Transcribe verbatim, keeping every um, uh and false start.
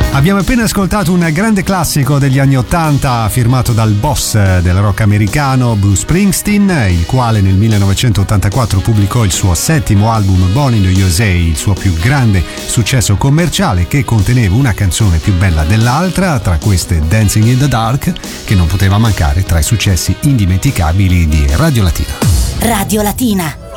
Abbiamo appena ascoltato un grande classico degli anni ottanta firmato dal boss del rock americano Bruce Springsteen, il quale nel millenovecentottantaquattro pubblicò il suo settimo album Born in the U S A, il suo più grande successo commerciale, che conteneva una canzone più bella dell'altra, tra queste Dancing in the Dark, che non poteva mancare tra i successi indimenticabili di Radio Latina. Radio Latina.